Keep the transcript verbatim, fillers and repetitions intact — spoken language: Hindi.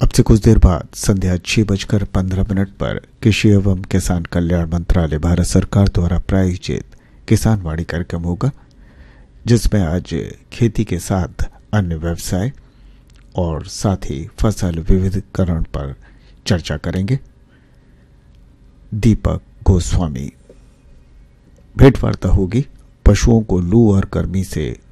अब से कुछ देर बाद संध्या छह बजकर पंद्रह मिनट पर कृषि एवं किसान कल्याण मंत्रालय भारत सरकार द्वारा प्रायोजित किसान वाणी कार्यक्रम होगा, जिसमें आज खेती के साथ अन्य व्यवसाय और साथ ही फसल विविधीकरण पर चर्चा करेंगे दीपक गोस्वामी। भेंट वार्ता होगी पशुओं को लू और गर्मी से